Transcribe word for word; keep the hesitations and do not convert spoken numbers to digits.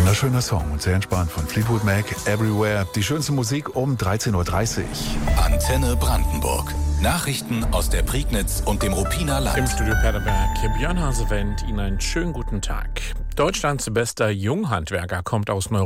Wunderschöner Song und sehr entspannt von Fleetwood Mac, Everywhere. Die schönste Musik um dreizehn Uhr dreißig. Antenne Brandenburg. Nachrichten aus der Prignitz und dem Ruppiner Land. Im Studio Paderberg, Björn Hasewendt, Ihnen einen schönen guten Tag. Deutschlands bester Junghandwerker kommt aus Neuruppin.